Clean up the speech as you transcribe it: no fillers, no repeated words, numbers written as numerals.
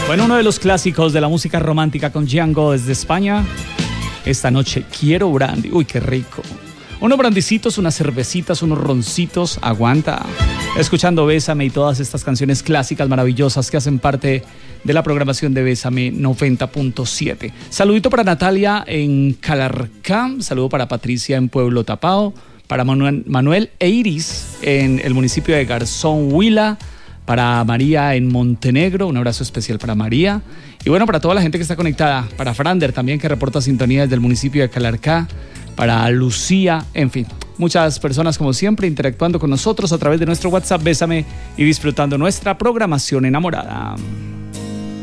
Bueno, uno de los clásicos de la música romántica con Django desde España. Esta noche quiero brandy. Uy, qué rico. Unos brandicitos, unas cervecitas, unos roncitos. Aguanta. Escuchando Bésame y todas estas canciones clásicas maravillosas que hacen parte de la programación de Bésame 90.7. Saludito para Natalia en Calarcá. Saludo para Patricia en Pueblo Tapao. Para Manuel e Iris en el municipio de Garzón Huila. Para María en Montenegro, un abrazo especial para María. Y bueno, para toda la gente que está conectada, para Frander también, que reporta sintonía desde el municipio de Calarcá, para Lucía, en fin, muchas personas como siempre interactuando con nosotros a través de nuestro WhatsApp Bésame y disfrutando nuestra programación enamorada.